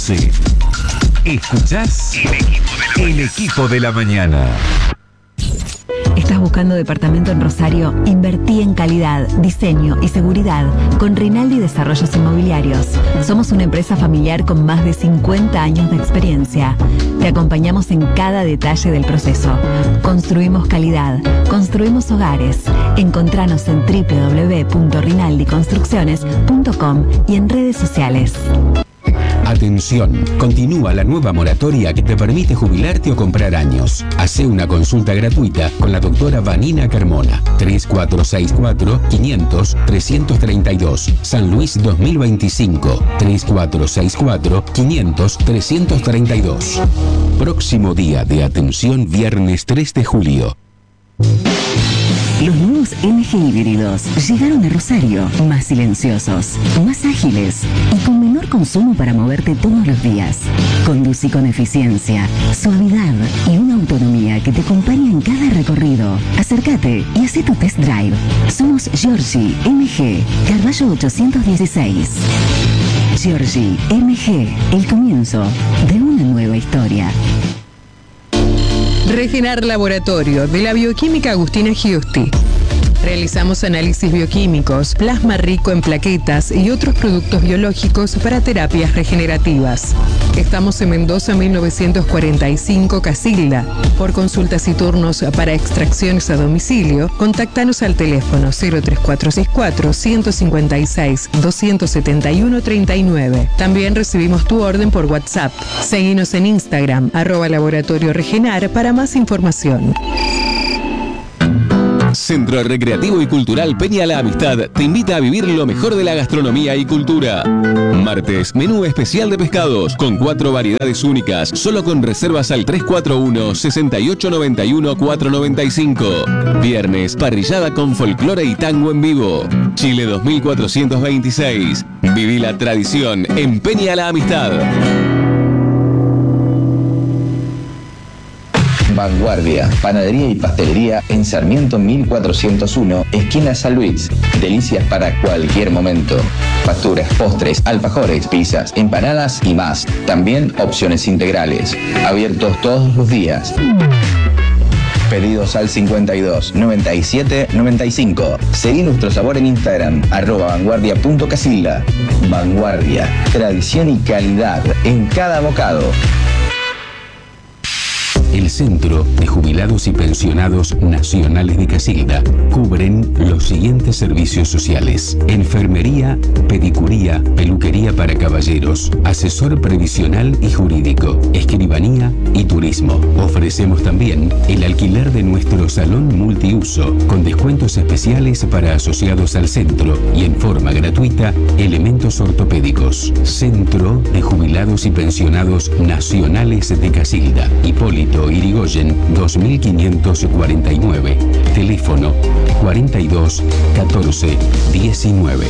12. Escuchás El Equipo de la Mañana. ¿Estás buscando departamento en Rosario? Invertí en calidad, diseño y seguridad con Rinaldi Desarrollos Inmobiliarios. Somos una empresa familiar con más de 50 años de experiencia. Te acompañamos en cada detalle del proceso. Construimos calidad, construimos hogares. Encontranos en www.rinaldiconstrucciones.com y en redes sociales. Atención, continúa la nueva moratoria que te permite jubilarte o comprar años. Hacé una consulta gratuita con la doctora Vanina Carmona. 3464-500-332. San Luis 2025. 3464-500-332. Próximo día de atención, viernes 3 de julio. Los nuevos MG híbridos llegaron a Rosario, más silenciosos, más ágiles y con menor consumo para moverte todos los días. Conducí con eficiencia, suavidad y una autonomía que te acompaña en cada recorrido. Acércate y haz tu test drive. Somos Giorgi MG, Carballo 816. Giorgi MG, el comienzo de una nueva historia. Regenar Laboratorio de la Bioquímica Agustina Giusti. Realizamos análisis bioquímicos, plasma rico en plaquetas y otros productos biológicos para terapias regenerativas. Estamos en Mendoza 1945 Casilda. Por consultas y turnos para extracciones a domicilio, contáctanos al teléfono 03464 156 271 39. También recibimos tu orden por WhatsApp. Seguinos en Instagram @Laboratorio Regenar para más información. Centro Recreativo y Cultural Peña La Amistad te invita a vivir lo mejor de la gastronomía y cultura. Martes, menú especial de pescados con 4 variedades únicas, solo con reservas al 341-6891-495. Viernes, parrillada con folclore y tango en vivo. Chile 2426. Viví la tradición en Peña La Amistad. Vanguardia, panadería y pastelería en Sarmiento 1401, esquina San Luis. Delicias para cualquier momento. Facturas, postres, alfajores, pizzas, empanadas y más. También opciones integrales. Abiertos todos los días. Pedidos al 52 97 95. Seguí nuestro sabor en Instagram, @vanguardia.casilda. Vanguardia, tradición y calidad en cada bocado. El Centro de Jubilados y Pensionados Nacionales de Casilda cubren los siguientes servicios sociales: enfermería, pedicuría, peluquería para caballeros, asesor previsional y jurídico, escribanía y turismo. Ofrecemos también el alquiler de nuestro salón multiuso con descuentos especiales para asociados al centro y en forma gratuita elementos ortopédicos. Centro de Jubilados y Pensionados Nacionales de Casilda, Hipólito Yrigoyen 2549. Teléfono 42 14 19.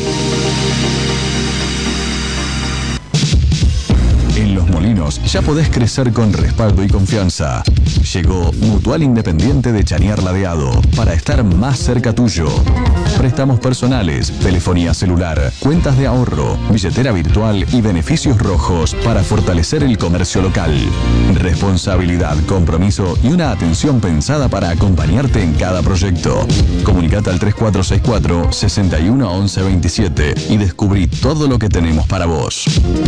En Los Molinos ya podés crecer con respaldo y confianza. Llegó Mutual Independiente de Chañar Ladeado para estar más cerca tuyo. Préstamos personales, telefonía celular, cuentas de ahorro, billetera virtual y beneficios rojos para fortalecer el comercio local. Responsabilidad, compromiso y una atención pensada para acompañarte en cada proyecto. Comunicate al 3464 61 11 27 y descubrí todo lo que tenemos para vos.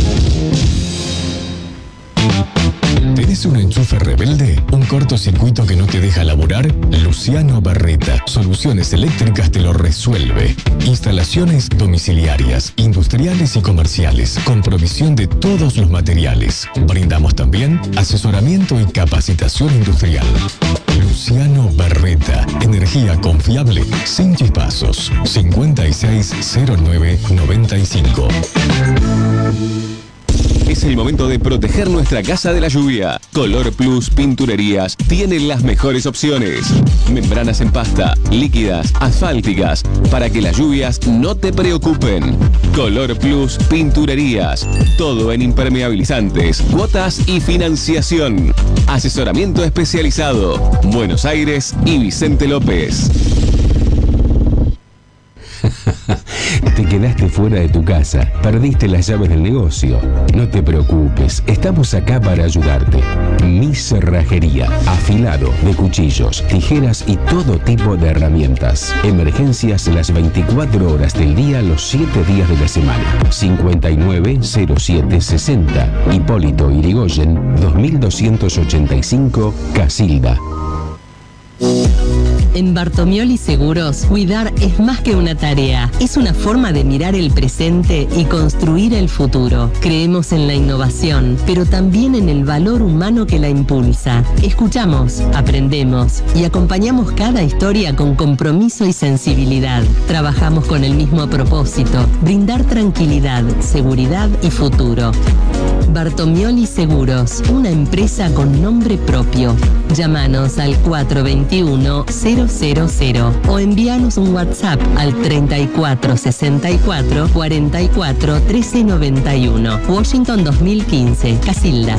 ¿Tenés un enchufe rebelde? ¿Un cortocircuito que no te deja laburar? Luciano Barreta, Soluciones Eléctricas te lo resuelve. Instalaciones domiciliarias, industriales y comerciales, con provisión de todos los materiales. Brindamos también asesoramiento y capacitación industrial. Luciano Barreta, energía confiable, sin chispazos. 560995. Es el momento de proteger nuestra casa de la lluvia. Color Plus Pinturerías tiene las mejores opciones. Membranas en pasta, líquidas, asfálticas, para que las lluvias no te preocupen. Color Plus Pinturerías. Todo en impermeabilizantes, cuotas y financiación. Asesoramiento especializado. Buenos Aires y Vicente López. Te quedaste fuera de tu casa, perdiste las llaves del negocio. No te preocupes, estamos acá para ayudarte. Mi Cerrajería, afilado de cuchillos, tijeras y todo tipo de herramientas. Emergencias las 24 horas del día, los 7 días de la semana. 590760, Hipólito Yrigoyen, 2285, Casilda. En Bartomioli Seguros, cuidar es más que una tarea, es una forma de mirar el presente y construir el futuro. Creemos en la innovación, pero también en el valor humano que la impulsa. Escuchamos, aprendemos y acompañamos cada historia con compromiso y sensibilidad. Trabajamos con el mismo propósito, brindar tranquilidad, seguridad y futuro. Bartomioli Seguros, una empresa con nombre propio. Llámanos al 421-000 o envíanos un WhatsApp al 3464 44 1391. Washington 2015, Casilda.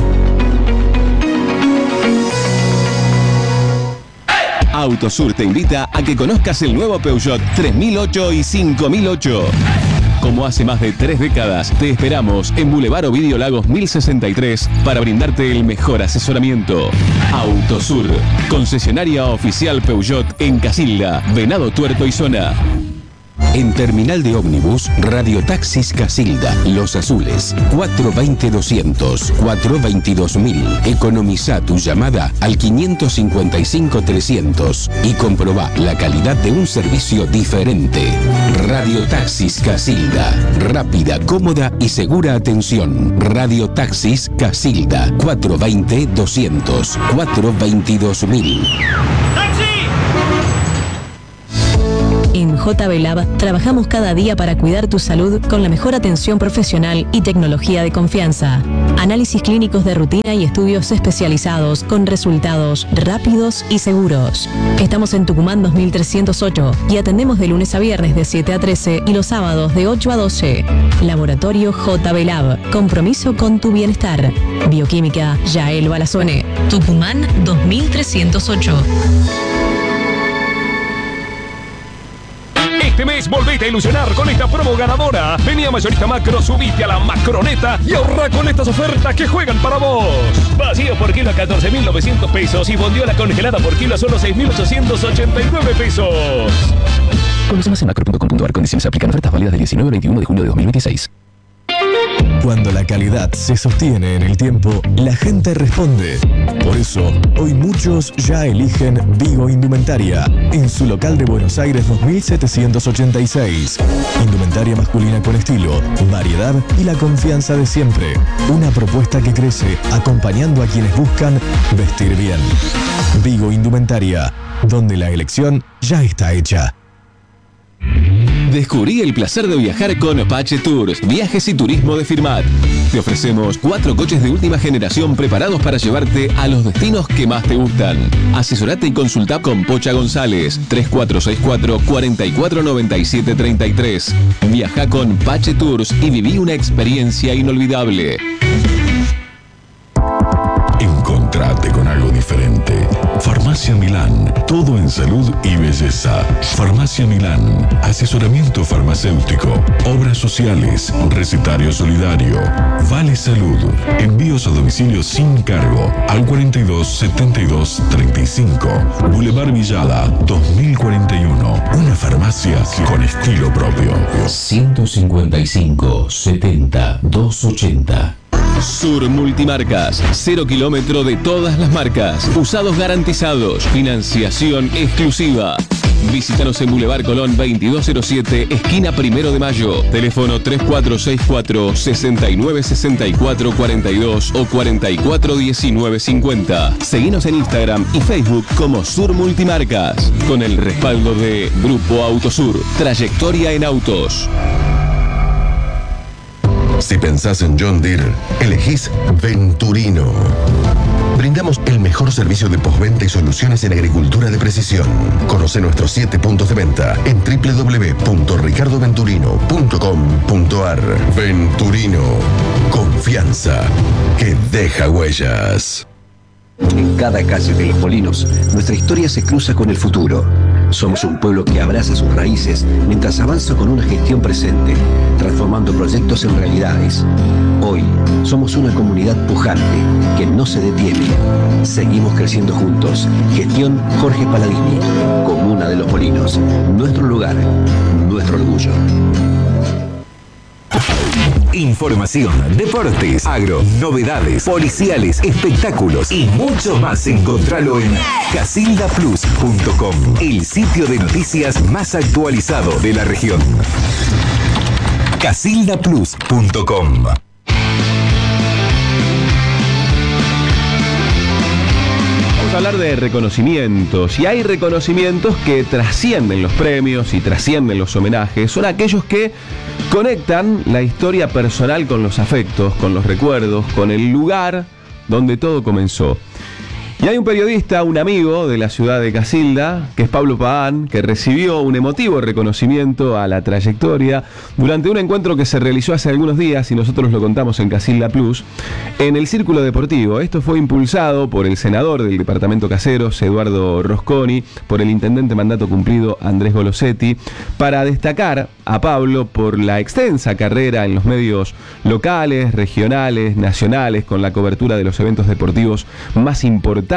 Autosur te invita a que conozcas el nuevo Peugeot 3008 y 5008. Como hace más de 3 décadas, te esperamos en Boulevard Ovidio Lagos 1063 para brindarte el mejor asesoramiento. Autosur, concesionaria oficial Peugeot en Casilda, Venado Tuerto y zona. En Terminal de Ómnibus, Radiotaxis Casilda, Los Azules, 420-200, 422.000. Economiza tu llamada al 555-300 y comprobá la calidad de un servicio diferente. Radiotaxis Casilda, rápida, cómoda y segura atención. Radiotaxis Casilda, 420-200, 422.000. En JB Lab trabajamos cada día para cuidar tu salud con la mejor atención profesional y tecnología de confianza. Análisis clínicos de rutina y estudios especializados con resultados rápidos y seguros. Estamos en Tucumán 2308 y atendemos de lunes a viernes de 7 a 13 y los sábados de 8 a 12. Laboratorio JB Lab. Compromiso con tu bienestar. Bioquímica Yael Balazone. Tucumán 2308. Este mes volvete a ilusionar con esta promo ganadora. Vení a Mayorista Macro, subite a la Macroneta y ahorra con estas ofertas que juegan para vos. Vacío por kilo a 14.900 pesos y bondiola congelada por kilo a solo 6.889 pesos. Conoce más en macro.com.ar. Condiciones aplican. Ofertas válidas del 19 al 21 de junio de 2026. Cuando la calidad se sostiene en el tiempo, la gente responde. Por eso, hoy muchos ya eligen Vigo Indumentaria en su local de Buenos Aires 2786. Indumentaria masculina con estilo, variedad y la confianza de siempre. Una propuesta que crece acompañando a quienes buscan vestir bien. Vigo Indumentaria, donde la elección ya está hecha. Descubrí el placer de viajar con Pache Tours, viajes y turismo de Firmat. Te ofrecemos 4 coches de última generación preparados para llevarte a los destinos que más te gustan. Asesorate y consulta con Pocha González, 3464 4497 33. Viaja con Pache Tours y viví una experiencia inolvidable. Encontrate con algo diferente. Farmacia Milán, todo en salud y belleza. Farmacia Milán, asesoramiento farmacéutico, obras sociales, recetario solidario, Vale Salud, envíos a domicilio sin cargo al 42 72 35, Boulevard Villada 2041. Una farmacia con estilo propio. 155 70 280. Sur Multimarcas, 0 kilómetro de todas las marcas, usados garantizados, financiación exclusiva. Visítanos en Boulevard Colón 2207, esquina 1 de Mayo. Teléfono 3464 6964 42 o 441950. Seguinos en Instagram y Facebook como Sur Multimarcas, con el respaldo de Grupo Autosur, trayectoria en autos. Si pensás en John Deere, elegís Venturino. Brindamos el mejor servicio de postventa y soluciones en agricultura de precisión. Conoce nuestros 7 puntos de venta en www.ricardoventurino.com.ar. Venturino. Confianza que deja huellas. En cada calle de Los Molinos, nuestra historia se cruza con el futuro. Somos un pueblo que abraza sus raíces mientras avanza con una gestión presente, transformando proyectos en realidades. Hoy somos una comunidad pujante que no se detiene. Seguimos creciendo juntos. Gestión Jorge Paladini, Comuna de Los Molinos. Nuestro lugar, nuestro orgullo. Información, deportes, agro, novedades, policiales, espectáculos y mucho más. Encontralo en casildaplus.com, el sitio de noticias más actualizado de la región. casildaplus.com. Vamos a hablar de reconocimientos, y hay reconocimientos que trascienden los premios y trascienden los homenajes. Son aquellos que conectan la historia personal con los afectos, con los recuerdos, con el lugar donde todo comenzó. Y hay un periodista, un amigo de la ciudad de Casilda, que es Pablo Paván, que recibió un emotivo reconocimiento a la trayectoria durante un encuentro que se realizó hace algunos días, y nosotros lo contamos en Casilda Plus, en el Círculo Deportivo. Esto fue impulsado por el senador del departamento Caseros, Eduardo Rosconi, por el intendente mandato cumplido, Andrés Golosetti, para destacar a Pablo por la extensa carrera en los medios locales, regionales, nacionales, con la cobertura de los eventos deportivos más importantes,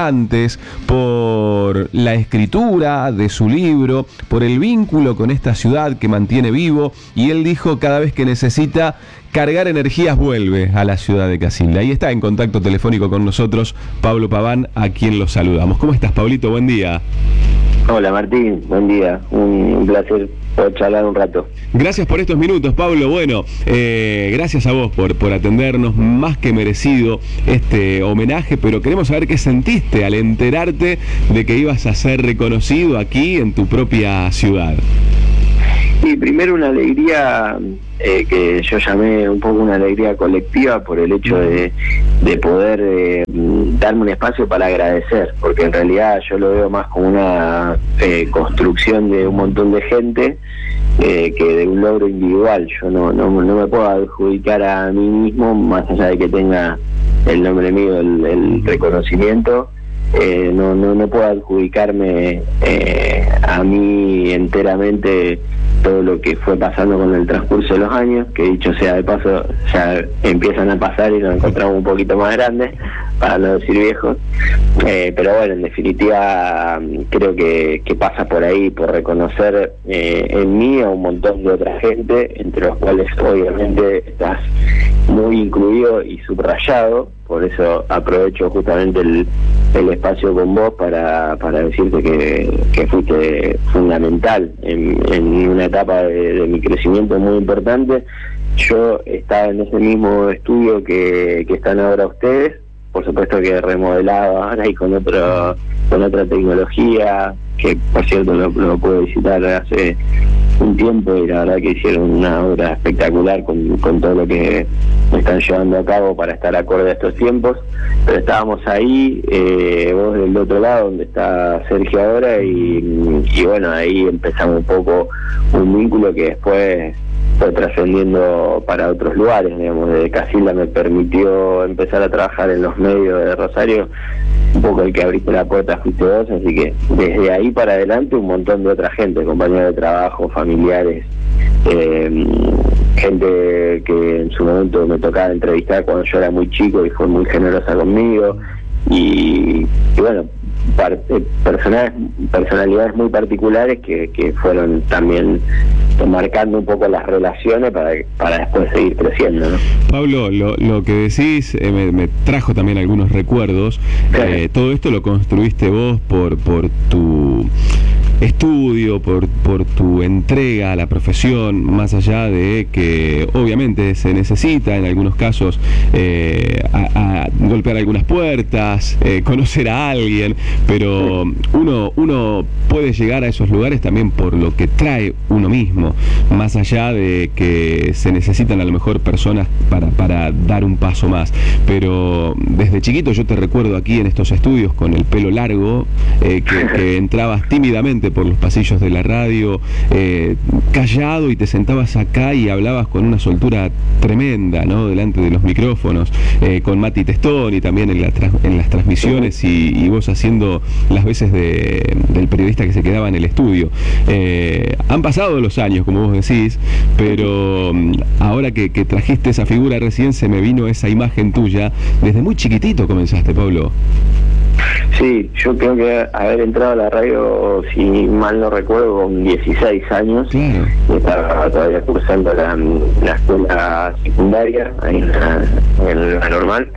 por la escritura de su libro, por el vínculo con esta ciudad que mantiene vivo, y él dijo: cada vez que necesita cargar energías vuelve a la ciudad de Casilda. Ahí está en contacto telefónico con nosotros Pablo Paván, a quien los saludamos. ¿Cómo estás, Pablito? Buen día. Hola, Martín, buen día, un placer poder charlar un rato. Gracias por estos minutos, Pablo. Bueno, gracias a vos por atendernos, más que merecido este homenaje, pero queremos saber qué sentiste al enterarte de que ibas a ser reconocido aquí en tu propia ciudad. Sí, primero una alegría que yo llamé un poco una alegría colectiva por el hecho de poder darme un espacio para agradecer, porque en realidad yo lo veo más como una construcción de un montón de gente que de un logro individual. Yo no me puedo adjudicar a mí mismo, más allá de que tenga el nombre mío, el reconocimiento. No puedo adjudicarme a mí enteramente todo lo que fue pasando con el transcurso de los años, que dicho sea de paso ya empiezan a pasar y nos encontramos un poquito más grandes, para no decir viejos, pero bueno, en definitiva creo que pasa por ahí, por reconocer en mí a un montón de otra gente, entre los cuales obviamente estás muy incluido y subrayado. Por eso aprovecho justamente el espacio con vos para decirte que fuiste fundamental en una etapa de mi crecimiento muy importante. Yo estaba en ese mismo estudio que están ahora ustedes, por supuesto que remodelado ahora y con otra tecnología, que por cierto lo pude visitar hace un tiempo, y la verdad que hicieron una obra espectacular con todo lo que están llevando a cabo para estar acorde a estos tiempos. Pero estábamos ahí, vos del otro lado donde está Sergio ahora, y bueno, ahí empezamos un poco un vínculo que después fue trascendiendo para otros lugares, digamos. Desde Casilda me permitió empezar a trabajar en los medios de Rosario, un poco el que abriste la puerta fuiste vos, así que desde ahí para adelante un montón de otra gente, compañeros de trabajo, familiares, gente que en su momento me tocaba entrevistar cuando yo era muy chico y fue muy generosa conmigo, y bueno, personalidades muy particulares que fueron también marcando un poco las relaciones para después seguir creciendo, ¿no? Pablo, lo que decís me trajo también algunos recuerdos. Todo esto lo construiste vos por tu estudio, por tu entrega a la profesión, más allá de que obviamente se necesita en algunos casos a golpear algunas puertas, conocer a alguien, pero uno puede llegar a esos lugares también por lo que trae uno mismo, más allá de que se necesitan a lo mejor personas para dar un paso más. Pero desde chiquito yo te recuerdo aquí en estos estudios con el pelo largo, que entrabas tímidamente tranquilamente por los pasillos de la radio, callado, y te sentabas acá y hablabas con una soltura tremenda, ¿no? Delante de los micrófonos, con Mati Testoni también en las transmisiones, y vos haciendo las veces del periodista que se quedaba en el estudio. Han pasado los años, como vos decís, pero ahora que trajiste esa figura recién, se me vino esa imagen tuya. Desde muy chiquitito comenzaste, Pablo. Sí, yo creo que haber entrado a la radio, si mal no recuerdo, con 16 años. Claro. Estaba todavía cursando la escuela secundaria, ahí en la normal.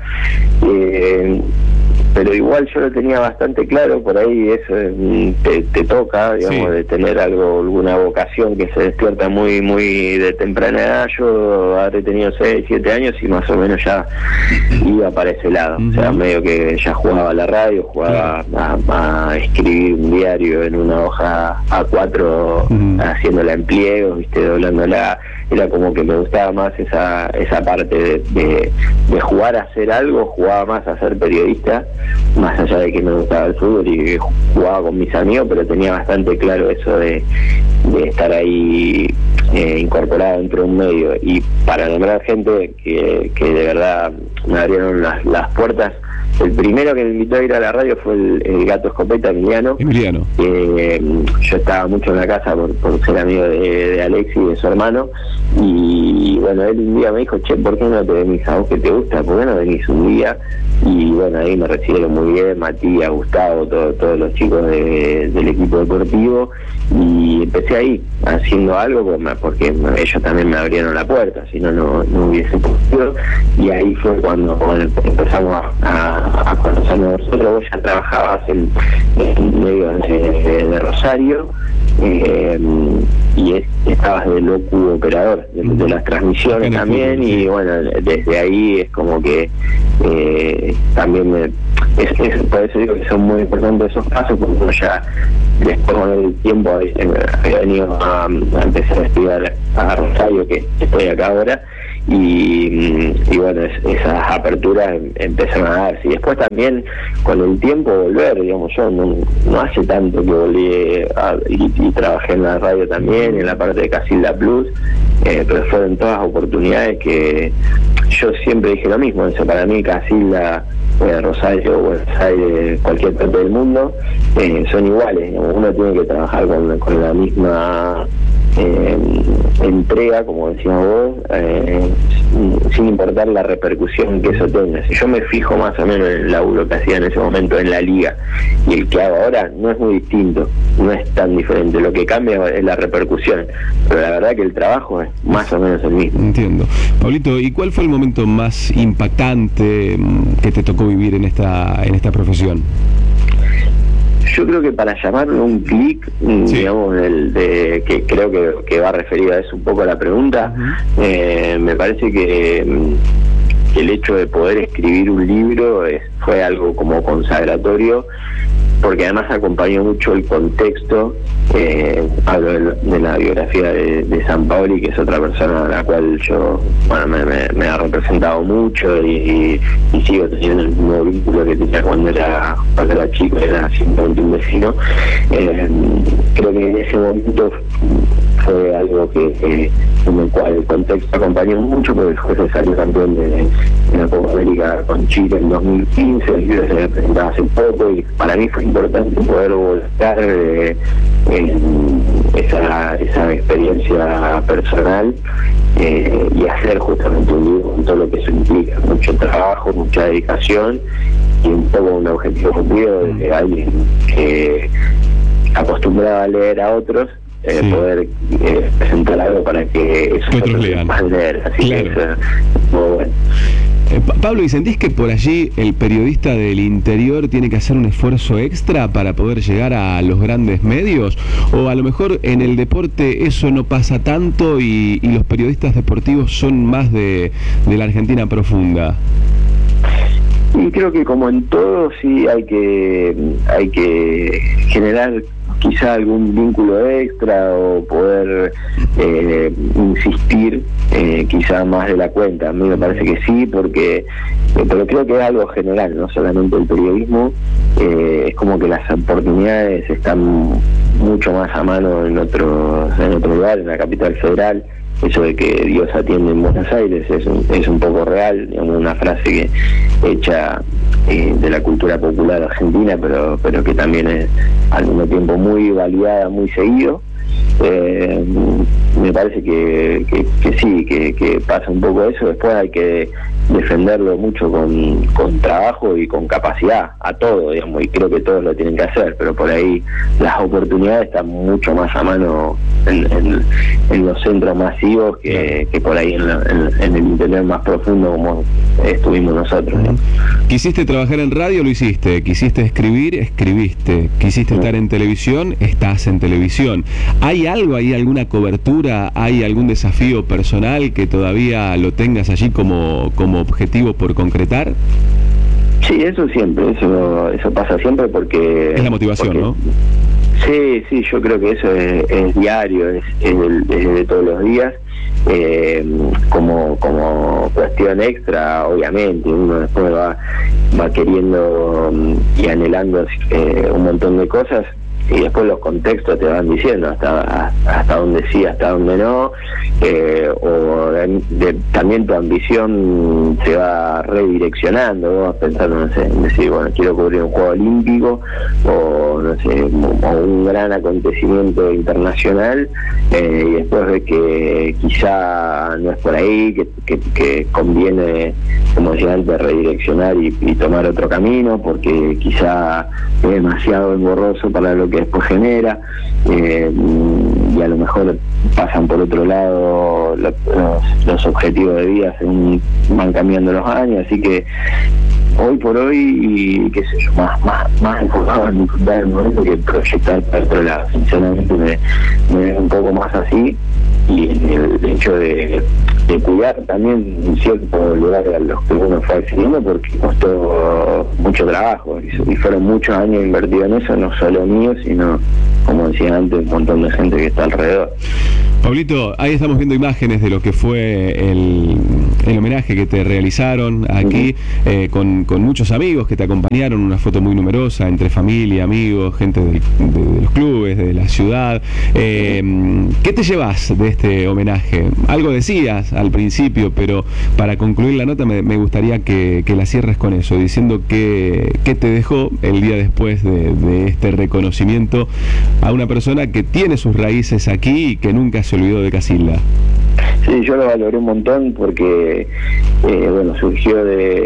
Pero igual yo lo tenía bastante claro, por ahí eso te toca, digamos, de tener alguna vocación que se despierta muy muy de temprana edad. Yo habré tenido 6, 7 años y más o menos ya iba para ese lado. O sea, medio que ya jugaba a la radio, jugaba a escribir un diario en una hoja A4, haciéndola en pliegos, ¿viste? Doblándola. Era como que me gustaba más esa parte de jugar a hacer algo, jugaba más a ser periodista, más allá de que me gustaba el fútbol y jugaba con mis amigos, pero tenía bastante claro eso de estar ahí incorporado dentro de un medio. Y para nombrar gente que de verdad me abrieron las puertas, el primero que me invitó a ir a la radio fue el Gato Escopeta, Emiliano. Yo estaba mucho en la casa por ser amigo de Alexis y de su hermano, y bueno, él un día me dijo: che, ¿por qué no te venís? ¿A vos que te gusta? ¿Por qué no venís un día? Y bueno, ahí me recibieron muy bien, Matías, Gustavo, todos los chicos del equipo deportivo, y empecé ahí haciendo algo porque ellos también me abrieron la puerta, si no hubiese podido. Y ahí fue cuando empezamos a conocernos nosotros. Vos ya trabajabas en medio de Rosario, y estabas de locu operador de las transmisiones también, y bueno, desde ahí es como que también por eso digo que son muy importantes esos pasos, porque uno ya después con el tiempo había venido a empezar a estudiar a Rosario, que estoy acá ahora, y bueno, esas aperturas empezaron a darse, y después también con el tiempo volver, digamos. Yo no hace tanto que volví y trabajé en la radio también, en la parte de Casilda Plus, pero fueron todas oportunidades que yo siempre dije lo mismo. Eso, para mí Casilda, Rosario, Buenos Aires, cualquier parte del mundo, son iguales, digamos. Uno tiene que trabajar con la misma entrega, como decías vos, sin importar la repercusión que eso tenga. Si yo me fijo más o menos en el laburo que hacía en ese momento en la liga y el que hago ahora, no es muy distinto, no es tan diferente. Lo que cambia es la repercusión, pero la verdad que el trabajo es más o menos el mismo. Entiendo. Pablito, ¿y cuál fue el momento más impactante que te tocó vivir en esta profesión? Yo creo que para llamarlo un clic, digamos, que creo que va referido a eso un poco la pregunta, me parece que el hecho de poder escribir un libro fue algo como consagratorio, porque además acompañó mucho el contexto. Hablo de la biografía de Sampaoli, que es otra persona a la cual yo, bueno, me ha representado mucho, y sigo teniendo el mismo vínculo que tenía cuando era chico, era simplemente un vecino. Creo que en ese momento fue algo en el cual el contexto acompañó mucho, porque después se salió campeón de la Copa América con Chile en 2015, el libro se había presentado hace poco, y para mí fue importante poder volcar esa experiencia personal, y hacer justamente un libro con todo lo que eso implica: mucho trabajo, mucha dedicación, y un poco un objetivo cumplido de alguien que acostumbraba a leer a otros, poder presentar algo para que otros lean. Leer. Así que eso es muy bueno. Pablo, ¿y sentís que por allí el periodista del interior tiene que hacer un esfuerzo extra para poder llegar a los grandes medios? ¿O a lo mejor en el deporte eso no pasa tanto y los periodistas deportivos son más de la Argentina profunda? Y creo que como en todo, sí hay que generar quizá algún vínculo extra o poder insistir quizá más de la cuenta. A mí me parece que sí, porque pero creo que es algo general, no solamente el periodismo. Es como que las oportunidades están mucho más a mano en otro lugar, en la capital federal. Eso de que Dios atiende en Buenos Aires es un poco real, digamos, una frase que hecha de la cultura popular argentina, pero que también es al mismo tiempo muy validada, muy seguido. Me parece que sí, que pasa un poco eso. Después hay que defenderlo mucho con trabajo y con capacidad, a todo, digamos, y creo que todos lo tienen que hacer, pero por ahí las oportunidades están mucho más a mano en los centros masivos que por ahí en el interior más profundo como estuvimos nosotros, ¿no? ¿Quisiste trabajar en radio? Lo hiciste. ¿Quisiste escribir? Escribiste. ¿Quisiste estar en televisión? Estás en televisión. ¿Hay algo ahí, alguna cobertura? ¿Hay algún desafío personal que todavía lo tengas allí como objetivo por concretar? Sí, eso siempre, eso pasa siempre porque... Es la motivación, ¿no? Sí, yo creo que eso es diario, es de todos los días. Como cuestión extra, obviamente, uno después va queriendo y anhelando un montón de cosas, y después los contextos te van diciendo hasta dónde sí, hasta dónde no, también tu ambición se va redireccionando. Vos vas pensando, no sé, en decir, bueno, quiero cubrir un juego olímpico o no sé, o un gran acontecimiento internacional, y después ves que quizá no es por ahí, que conviene, como decía antes, redireccionar y tomar otro camino, porque quizá es demasiado engorroso para lo que después genera, y a lo mejor pasan por otro lado los objetivos de vida, van cambiando los años, así que hoy por hoy, qué sé yo, más enfocado en disfrutar el momento que proyectar para otro lado. Sinceramente me veo un poco más así, y el hecho de cuidar también en cierto lugar a los que uno fue accediendo, porque costó mucho trabajo y fueron muchos años invertidos en eso, no solo mío, sino, como decía antes, un montón de gente que está alrededor. Pablito, ahí estamos viendo imágenes de lo que fue el homenaje que te realizaron aquí, con muchos amigos que te acompañaron, una foto muy numerosa entre familia, amigos, gente de los clubes, de la ciudad. ¿Qué te llevas de este homenaje? Algo decías al principio, pero para concluir la nota me gustaría que la cierres con eso, diciendo qué te dejó el día después de este reconocimiento a una persona que tiene sus raíces aquí y que nunca se olvidó de Casilda. Sí, yo lo valoré un montón porque surgió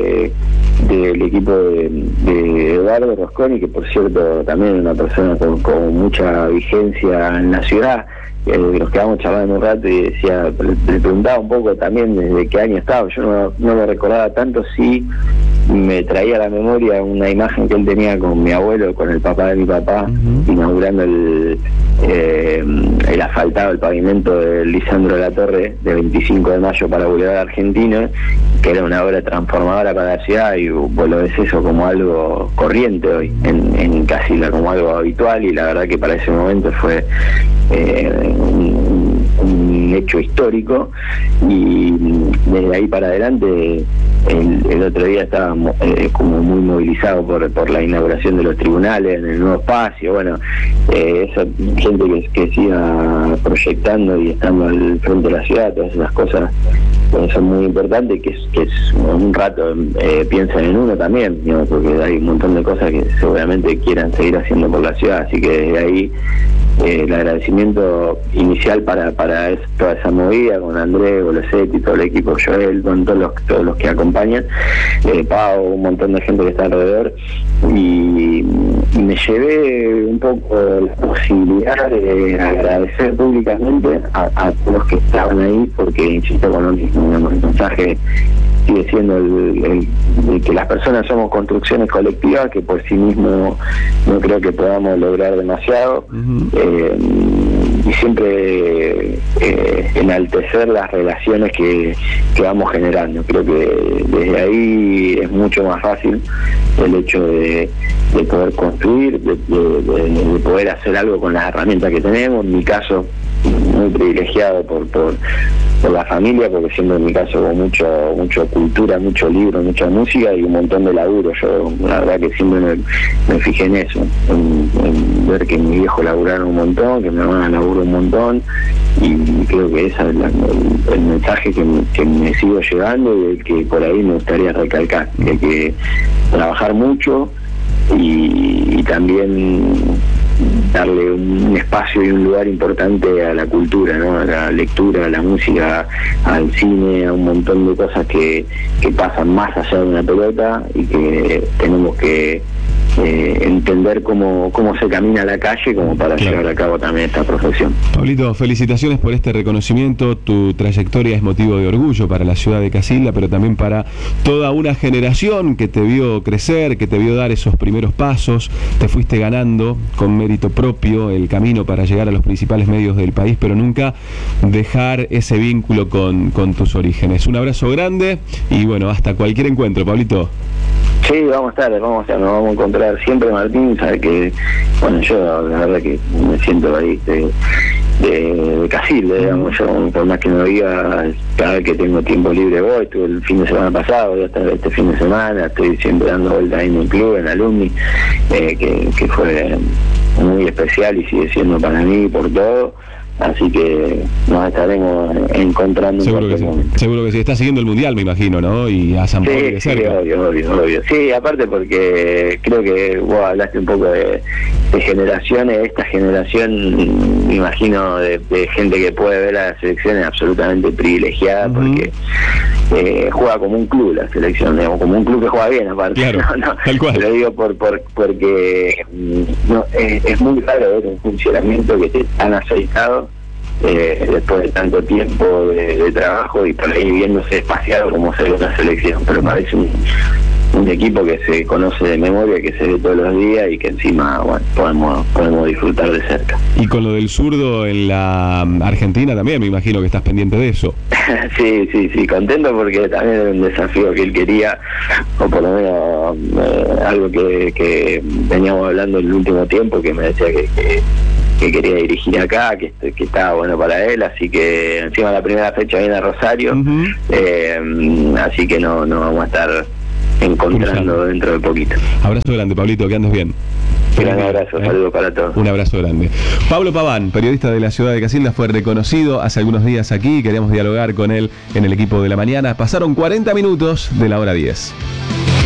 del equipo de Eduardo Rosconi, que por cierto también es una persona con mucha vigencia en la ciudad. Nos quedamos charlando un rato y le preguntaba un poco también desde qué año estaba. Yo no lo recordaba tanto, sí me traía a la memoria una imagen que él tenía con mi abuelo, con el papá de mi papá, inaugurando el asfaltado, el pavimento de Lisandro de la Torre, de 25 de mayo para Boulevard Argentino, que era una obra transformadora para la ciudad, y vos lo ves eso como algo corriente hoy en Casilda, como algo habitual, y la verdad que para ese momento fue un hecho histórico, y desde ahí para adelante el otro día estábamos como muy movilizados por la inauguración de los tribunales en el nuevo espacio. Bueno, esa gente que siga proyectando y estando al frente de la ciudad, todas esas cosas son muy importantes, que un rato piensan en uno también, ¿no? Porque hay un montón de cosas que seguramente quieran seguir haciendo por la ciudad, así que desde ahí el agradecimiento inicial para toda esa movida, con Andrés, Golosetti, todo el equipo, Joel, con todos los que acompañan, Pau, un montón de gente que está alrededor, y me llevé un poco la posibilidad de agradecer públicamente a todos los que estaban ahí, porque insisto con lo mismo, el mensaje sigue siendo el que las personas somos construcciones colectivas, que por sí mismo no creo que podamos lograr demasiado. siempre enaltecer las relaciones que vamos generando. Creo que desde ahí es mucho más fácil el hecho de poder construir, de poder hacer algo con las herramientas que tenemos. En mi caso, muy privilegiado por la familia, porque siempre en mi caso con mucho cultura, mucho libro, mucha música y un montón de laburo. Yo la verdad que siempre me fijé en eso, en ver que mi viejo laburaron un montón, que mi hermana laburó un montón, y creo que ese es el mensaje que me sigo llevando y el que por ahí me gustaría recalcar, que hay que trabajar mucho y también darle un espacio y un lugar importante a la cultura, ¿no? A la lectura, a la música, al cine, a un montón de cosas que pasan más allá de una pelota y que tenemos que entender cómo se camina a la calle como para llevar a cabo también esta profesión. Pablito, felicitaciones por este reconocimiento. Tu trayectoria es motivo de orgullo para la ciudad de Casilda, pero también para toda una generación que te vio crecer, que te vio dar esos primeros pasos. Te fuiste ganando con mérito propio el camino para llegar a los principales medios del país, pero nunca dejar ese vínculo con tus orígenes. Un abrazo grande y bueno, hasta cualquier encuentro, Pablito. Sí, nos vamos a encontrar siempre, Martín. Sabe que, bueno, yo la verdad que me siento ahí de Casilda, digamos. Yo, por más que no diga, cada vez que tengo tiempo libre voy. Estuve el fin de semana pasado, voy a estar este fin de semana, estoy siempre dando vueltas ahí en un club, en Alumni, que fue muy especial y sigue siendo para mí por todo. Así que nos estaremos encontrando. Seguro que sí. Seguro que sí. Estás siguiendo el Mundial, me imagino, ¿no? Y a San Pablo de cerca. Sí, obvio. Sí, aparte porque creo que vos hablaste un poco de generaciones. Esta generación, me imagino, de gente que puede ver a la selección es absolutamente privilegiada, porque juega como un club la selección, digamos, como un club que juega bien, aparte. Claro, tal cual. Lo digo porque es muy raro ver un funcionamiento que esté tan aceitado después de tanto tiempo de trabajo y por ahí viéndose espaciado como se ve una selección, pero parece un equipo que se conoce de memoria, que se ve todos los días y que encima, bueno, podemos disfrutar de cerca. Y con lo del zurdo en la Argentina también, me imagino que estás pendiente de eso. Sí, contento porque también era un desafío que él quería, o por lo menos algo que veníamos hablando en el último tiempo, que me decía que quería dirigir acá, que estaba bueno para él, así que encima la primera fecha viene a Rosario, así que no vamos a estar encontrando dentro de poquito. Abrazo grande, Pablito, que andes bien. Un abrazo, saludos para todos. Un abrazo grande. Pablo Paván, periodista de la ciudad de Casilda, fue reconocido hace algunos días aquí. Queremos dialogar con él en el equipo de la mañana. Pasaron 40 minutos de la hora 10.